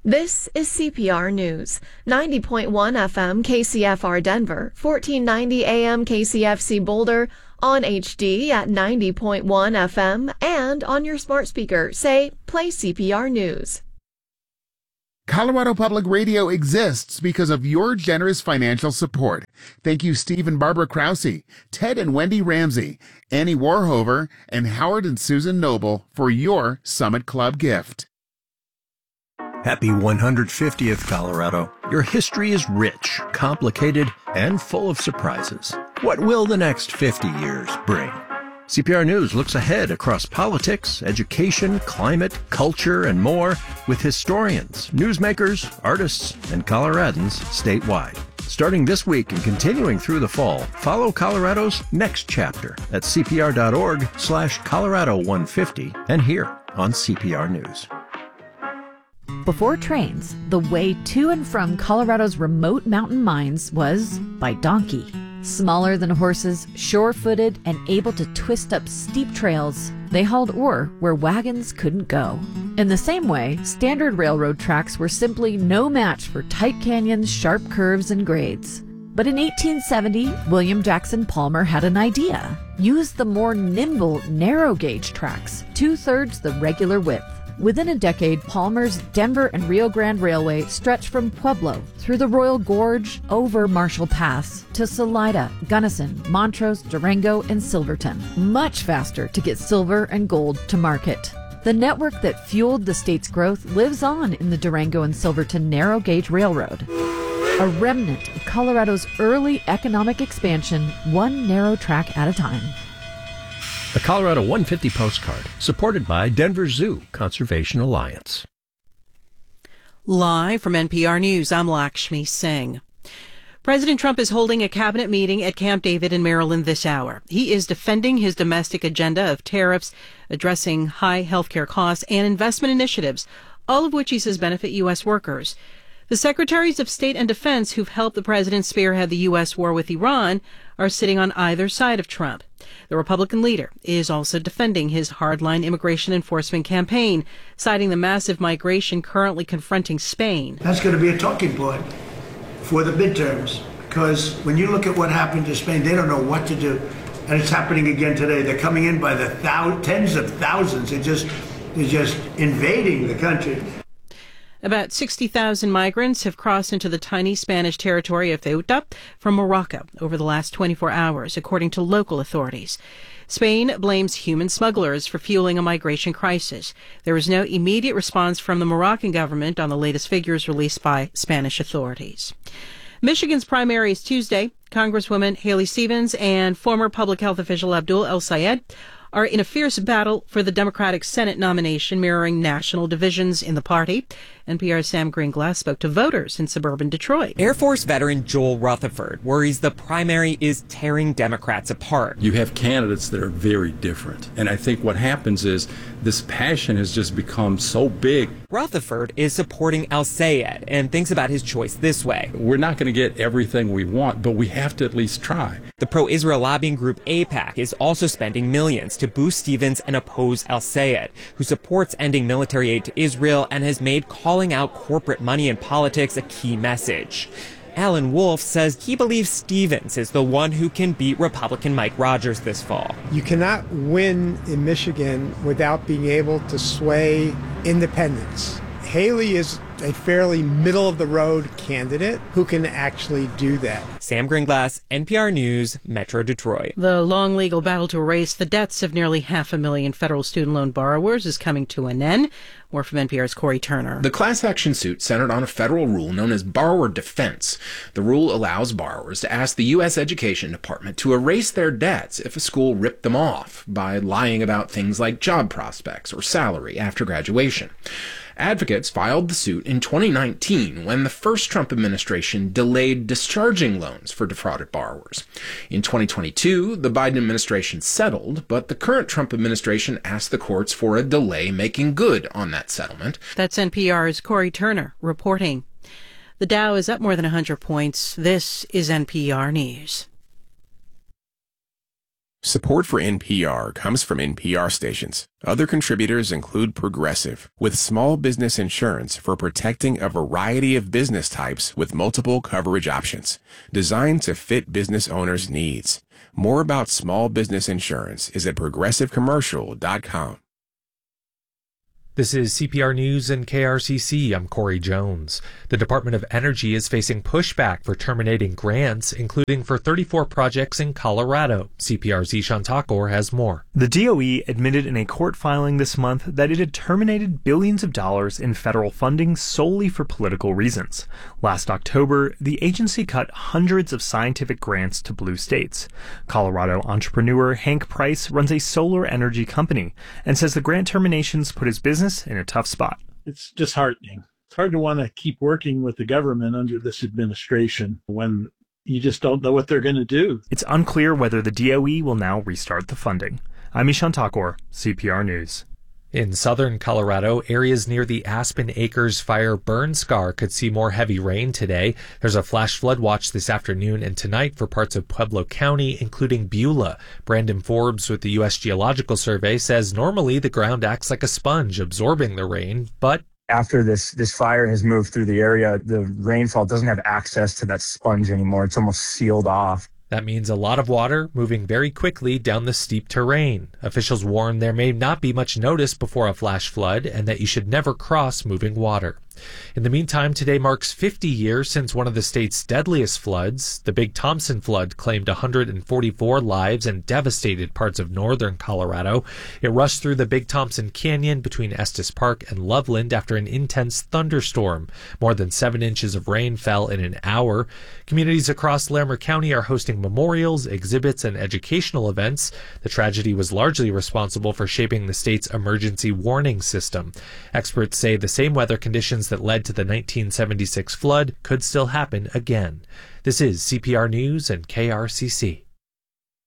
This is CPR News. 90.1 FM KCFR Denver, 1490 AM KCFC Boulder, on HD at 90.1 FM, and on your smart speaker. Say, play CPR News. Colorado Public Radio exists because of your generous financial support. Thank you, Steve and Barbara Krause, Ted and Wendy Ramsey, Annie Warhover, and Howard and Susan Noble for your Summit Club gift. Happy 150th, Colorado. Your history is rich, complicated, and full of surprises. What will the next 50 years bring? CPR News looks ahead across politics, education, climate, culture, and more with historians, newsmakers, artists, and Coloradans statewide. Starting this week and continuing through the fall, follow Colorado's next chapter at cpr.org/Colorado150 and here on CPR News. Before trains, the way to and from Colorado's remote mountain mines was by donkey. Smaller than horses, sure-footed, and able to twist up steep trails, they hauled ore where wagons couldn't go. In the same way, standard railroad tracks were simply no match for tight canyons, sharp curves, and grades. But in 1870, William Jackson Palmer had an idea. Use the more nimble, narrow-gauge tracks, 2/3 the regular width. Within a decade, Palmer's Denver and Rio Grande Railway stretched from Pueblo through the Royal Gorge, over Marshall Pass, to Salida, Gunnison, Montrose, Durango, and Silverton. Much faster to get silver and gold to market. The network that fueled the state's growth lives on in the Durango and Silverton Narrow Gauge Railroad. A remnant of Colorado's early economic expansion, one narrow track at a time. The Colorado 150 postcard, supported by Denver Zoo Conservation Alliance. Live from NPR News, I'm Lakshmi Singh. President Trump is holding a cabinet meeting at Camp David in Maryland this hour. He is defending his domestic agenda of tariffs, addressing high healthcare costs, and investment initiatives, all of which he says benefit U.S. workers. The secretaries of state and defense who've helped the president spearhead the U.S. war with Iran are sitting on either side of Trump. The Republican leader is also defending his hardline immigration enforcement campaign, citing the massive migration currently confronting Spain. That's going to be a talking point for the midterms, because when you look at what happened to Spain, they don't know what to do. And it's happening again today. They're coming in by the tens of thousands. They're just invading the country. About 60,000 migrants have crossed into the tiny Spanish territory of Ceuta from Morocco over the last 24 hours, according to local authorities. Spain blames human smugglers for fueling a migration crisis. There was no immediate response from the Moroccan government on the latest figures released by Spanish authorities. Michigan's primary is Tuesday. Congresswoman Haley Stevens and former public health official Abdul El-Sayed are in a fierce battle for the Democratic Senate nomination, mirroring national divisions in the party. NPR's Sam Greenglass spoke to voters in suburban Detroit. Air Force veteran Joel Rutherford worries the primary is tearing Democrats apart. You have candidates that are very different. And I think what happens is this passion has just become so big. Rutherford is supporting El-Sayed and thinks about his choice this way. We're not going to get everything we want, but we have to at least try. The pro-Israel lobbying group AIPAC is also spending millions to boost Stevens and oppose El-Sayed, who supports ending military aid to Israel and has made calling out corporate money in politics a key message. Alan Wolf says he believes Stevens is the one who can beat Republican Mike Rogers this fall. You cannot win in Michigan without being able to sway independents. Haley is a fairly middle-of-the-road candidate who can actually do that. Sam Greenglass, NPR News, Metro Detroit. The long legal battle to erase the debts of nearly 500,000 federal student loan borrowers is coming to an end. More from NPR's Corey Turner. The class action suit centered on a federal rule known as borrower defense. The rule allows borrowers to ask the U.S. Education Department to erase their debts if a school ripped them off by lying about things like job prospects or salary after graduation. Advocates filed the suit in 2019 when the first Trump administration delayed discharging loans for defrauded borrowers. In 2022, the Biden administration settled, but the current Trump administration asked the courts for a delay making good on that settlement. That's NPR's Corey Turner reporting. The Dow is up more than 100 points. This is NPR News. Support for NPR comes from NPR stations. Other contributors include Progressive, with small business insurance for protecting a variety of business types with multiple coverage options, designed to fit business owners' needs. More about small business insurance is at progressivecommercial.com. This is CPR News and KRCC. I'm Corey Jones. The Department of Energy is facing pushback for terminating grants, including for 34 projects in Colorado. CPR's Ishan Thakur has more. The DOE admitted in a court filing this month that it had terminated billions of dollars in federal funding solely for political reasons. Last October, the agency cut hundreds of scientific grants to blue states. Colorado entrepreneur Hank Price runs a solar energy company and says the grant terminations put his business in a tough spot. It's disheartening. It's hard to want to keep working with the government under this administration when you just don't know what they're going to do. It's unclear whether the DOE will now restart the funding. I'm Ishan Thakur, CPR News. In southern Colorado, areas near the Aspen Acres fire burn scar could see more heavy rain today. There's a flash flood watch this afternoon and tonight for parts of Pueblo County, including Beulah. Brandon Forbes with the U.S. Geological Survey says normally the ground acts like a sponge, absorbing the rain, but after this fire has moved through the area, the rainfall doesn't have access to that sponge anymore. It's almost sealed off. That means a lot of water moving very quickly down the steep terrain. Officials warn there may not be much notice before a flash flood and that you should never cross moving water. In the meantime, today marks 50 years since one of the state's deadliest floods. The Big Thompson flood claimed 144 lives and devastated parts of northern Colorado. It rushed through the Big Thompson Canyon between Estes Park and Loveland after an intense thunderstorm. More than 7 inches of rain fell in an hour. Communities across Larimer County are hosting memorials, exhibits, and educational events. The tragedy was largely responsible for shaping the state's emergency warning system. Experts say the same weather conditions that led to the 1976 flood could still happen again. This is CPR News and KRCC.